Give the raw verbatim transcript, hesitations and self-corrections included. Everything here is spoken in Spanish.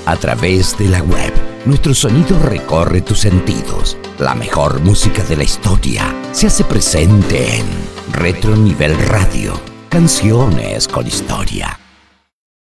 A través de la web, nuestro sonido recorre tus sentidos. La mejor música de la historia se hace presente en Retro Nivel Radio. Canciones con historia.